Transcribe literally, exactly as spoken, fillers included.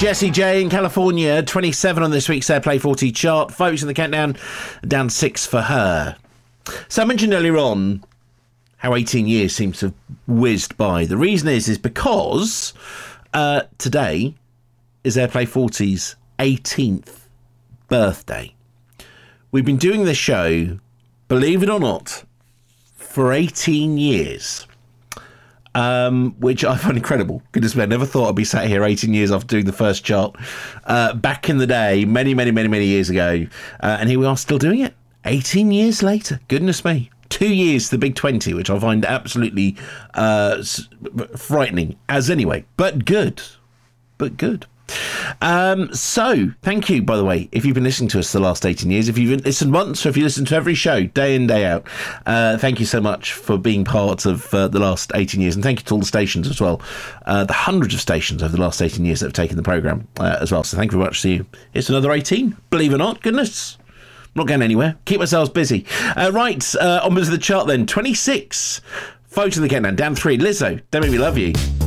Jessie J in California, twenty-seven on this week's Airplay forty chart. Folks in the countdown, down six for her. So I mentioned earlier on how eighteen years seems to have whizzed by. The reason is, is because uh, today is Airplay forty's eighteenth birthday. We've been doing this show, believe it or not, for eighteen years. Um, which I find incredible. Goodness me, I never thought I'd be sat here eighteen years after doing the first chart uh, back in the day, many, many, many, many years ago. Uh, and here we are still doing it eighteen years later. Goodness me. Two years to the big twenty, which I find absolutely uh, frightening as anyway. But good. But good. Um, so, thank you, by the way, if you've been listening to us the last eighteen years, if you've listened once or if you listen to every show, day in, day out, uh, thank you so much for being part of uh, the last eighteen years, and thank you to all the stations as well, uh, the hundreds of stations over the last eighteen years that have taken the programme uh, as well, so thank you very much to you. It's another eighteen, believe it or not, goodness, I'm not going anywhere, keep ourselves busy. Uh, right, uh, onwards to the chart then, twenty-six, Photo of the Countdown, down three, Lizzo, Don't Make Me Love You.